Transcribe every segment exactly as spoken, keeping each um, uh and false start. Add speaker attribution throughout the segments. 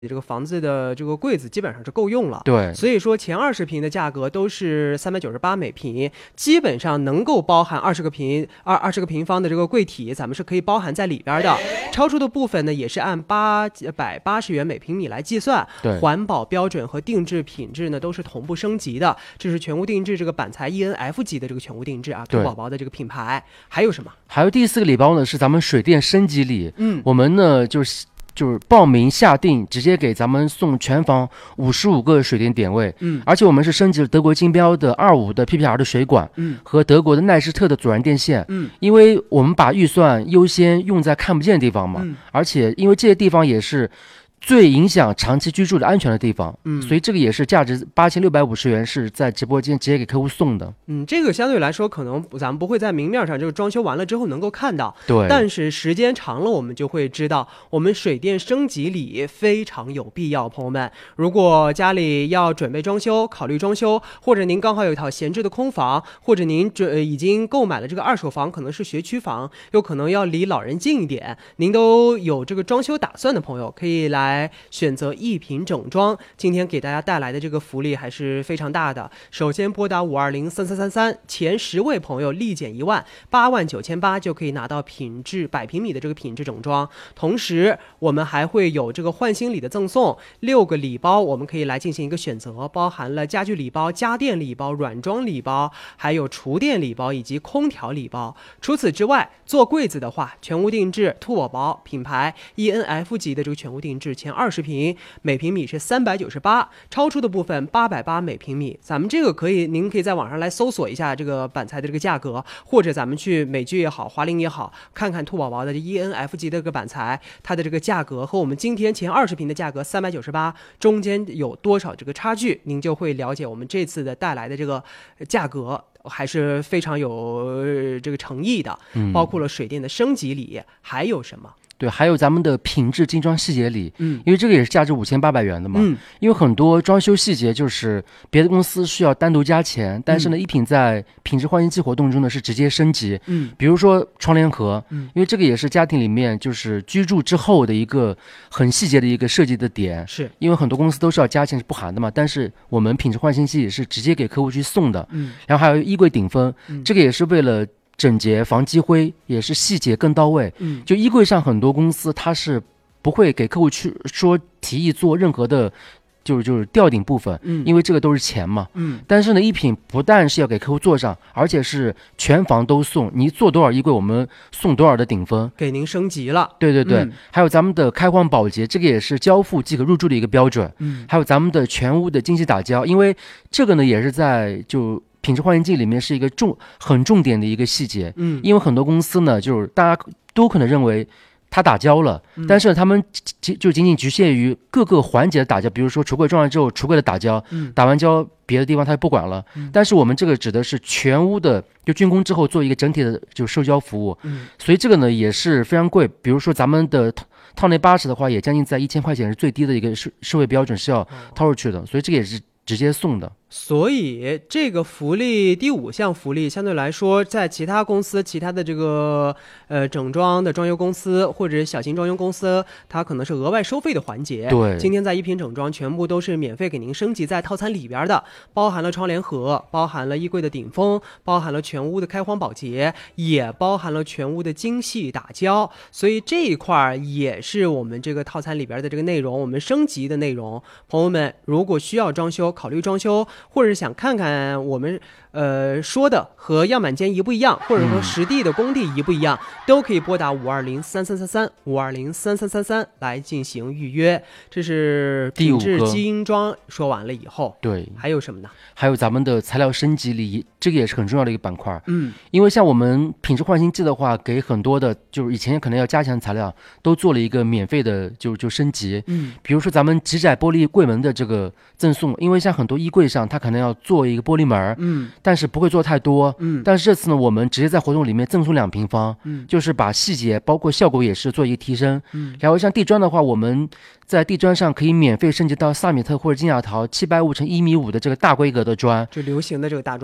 Speaker 1: 这个房子的这个柜子基本上是够用了，
Speaker 2: 对，
Speaker 1: 所以说前二十平的价格都是三百九十八每平，基本上能够包含二十个平二二十个平方的这个柜体，咱们是可以包含在里边的。超出的部分呢，也是按八百八十元每平米来计算，
Speaker 2: 对，
Speaker 1: 环保标准和定制品质呢都是同步升级的，这是全屋定制这个板材 E N F 级的这个全屋定制啊，兔宝宝的这个品牌。还有什么？
Speaker 2: 还有第四个礼包呢，是咱们水电升级礼，
Speaker 1: 嗯，
Speaker 2: 我们呢就是。就是报名下定，直接给咱们送全房五十五个水电点位，
Speaker 1: 嗯，
Speaker 2: 而且我们是升级了德国金标的二五的 P P R 的水管，
Speaker 1: 嗯，
Speaker 2: 和德国的耐施特的阻燃电线，
Speaker 1: 嗯，
Speaker 2: 因为我们把预算优先用在看不见的地方嘛，
Speaker 1: 嗯，
Speaker 2: 而且因为这些地方也是最影响长期居住的安全的地方，
Speaker 1: 嗯，
Speaker 2: 所以这个也是价值八千六百五十元，是在直播间直接给客户送的。
Speaker 1: 嗯，这个相对来说可能咱们不会在明面上，就是装修完了之后能够看到，
Speaker 2: 对，
Speaker 1: 但是时间长了，我们就会知道，我们水电升级礼非常有必要。朋友们，如果家里要准备装修，考虑装修，或者您刚好有一套闲置的空房，或者您准、呃、已经购买了这个二手房，可能是学区房，有可能要离老人近一点，您都有这个装修打算的朋友，可以来选择一品整装。今天给大家带来的这个福利还是非常大的。首先拨打五二零三三三三，前十位朋友立减一万，八万九千八就可以拿到品质百平米的这个品质整装。同时，我们还会有这个换新礼的赠送，六个礼包我们可以来进行一个选择，包含了家具礼包、家电礼包、软装礼包，还有厨电礼包以及空调礼包。除此之外，做柜子的话，全屋定制兔宝宝品牌 E N F 级的这个全屋定制，前二十平每平米是三百九十八，超出的部分八百八每平米。咱们这个可以，您可以在网上来搜索一下这个板材的这个价格，或者咱们去美居也好，华菱也好，看看兔宝宝的 E N F 级的这个板材，它的这个价格和我们今天前二十平的价格三百九十八中间有多少这个差距，您就会了解我们这次的带来的这个价格还是非常有这个诚意的，包括了水电的升级礼，还有什么？
Speaker 2: 对，还有咱们的品质精装细节礼，
Speaker 1: 嗯，
Speaker 2: 因为这个也是价值五千八百元的嘛，
Speaker 1: 嗯，
Speaker 2: 因为很多装修细节就是别的公司需要单独加钱，但是呢，一品在品质换新季活动中呢是直接升级，
Speaker 1: 嗯，
Speaker 2: 比如说窗帘盒，
Speaker 1: 嗯，
Speaker 2: 因为这个也是家庭里面就是居住之后的一个很细节的一个设计的点，
Speaker 1: 是
Speaker 2: 因为很多公司都是要加钱是不含的嘛，但是我们品质换新季是直接给客户去送的，
Speaker 1: 嗯，
Speaker 2: 然后还有衣柜顶分，
Speaker 1: 嗯，
Speaker 2: 这个也是为了整洁防积灰，也是细节更到位。
Speaker 1: 嗯，
Speaker 2: 就衣柜上很多公司它是不会给客户去说提议做任何的就是就是吊顶部分，
Speaker 1: 嗯，
Speaker 2: 因为这个都是钱嘛，
Speaker 1: 嗯，
Speaker 2: 但是呢，一品不但是要给客户做上，而且是全房都送，你做多少衣柜，我们送多少的顶分，
Speaker 1: 给您升级了。
Speaker 2: 对对对，
Speaker 1: 嗯，
Speaker 2: 还有咱们的开荒保洁，这个也是交付即可入住的一个标准，
Speaker 1: 嗯，
Speaker 2: 还有咱们的全屋的精细打胶，因为这个呢也是在就品质换新季里面是一个重很重点的一个细节，
Speaker 1: 嗯，
Speaker 2: 因为很多公司呢，就是大家都可能认为它打胶了，
Speaker 1: 嗯，
Speaker 2: 但是他们就仅仅局限于各个环节的打胶，比如说橱柜装完之后，橱柜的打胶，
Speaker 1: 嗯，
Speaker 2: 打完胶别的地方他就不管了，
Speaker 1: 嗯，
Speaker 2: 但是我们这个指的是全屋的，就竣工之后做一个整体的就收胶服务，
Speaker 1: 嗯，
Speaker 2: 所以这个呢也是非常贵，比如说咱们的套内八十的话，也将近在一千块钱是最低的一个社社会标准是要掏出去的，所以这个也是直接送的。
Speaker 1: 所以这个福利第五项福利相对来说，在其他公司、其他的这个呃整装的装修公司或者小型装修公司，它可能是额外收费的环节。
Speaker 2: 对，
Speaker 1: 今天在一品整装全部都是免费给您升级在套餐里边的，包含了窗帘盒，包含了衣柜的顶封，包含了全屋的开荒保洁，也包含了全屋的精细打胶。所以这一块也是我们这个套餐里边的这个内容，我们升级的内容。朋友们，如果需要装修，考虑装修，或者是想看看我们呃说的和样板间一不一样，或者说实地的工地一不一样，嗯，都可以拨打五二零三三三三五二零三三三三来进行预约。这是品质精装说完了以后，
Speaker 2: 对，
Speaker 1: 还有什么呢？
Speaker 2: 还有咱们的材料升级里，这个也是很重要的一个板块。
Speaker 1: 嗯，
Speaker 2: 因为像我们品质换新季的话，给很多的就是以前可能要加强的材料，都做了一个免费的就就升级。
Speaker 1: 嗯，
Speaker 2: 比如说咱们极窄玻璃柜门的这个赠送，因为像很多衣柜上它可能要做一个玻璃门，
Speaker 1: 嗯，
Speaker 2: 但是不会做太多，
Speaker 1: 嗯，
Speaker 2: 但是这次呢，我们直接在活动里面赠送两平方，
Speaker 1: 嗯，
Speaker 2: 就是把细节包括效果也是做一个提升，
Speaker 1: 嗯，
Speaker 2: 然后像地砖的话，我们在地砖上可以免费升级到萨米特或者金亚陶七百五乘一米五的这个大规格的砖，
Speaker 1: 就流行的这个大砖。
Speaker 2: 对，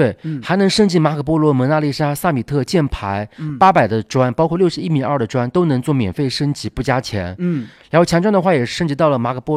Speaker 2: 对，
Speaker 1: 嗯
Speaker 2: 还能升级马可波罗、蒙娜丽莎、萨米特、箭牌，
Speaker 1: 嗯
Speaker 2: 八百的砖，包括六十一米二的砖都能做免费升级，不加钱。
Speaker 1: 嗯。
Speaker 2: 然后墙砖的话也升级到了马可波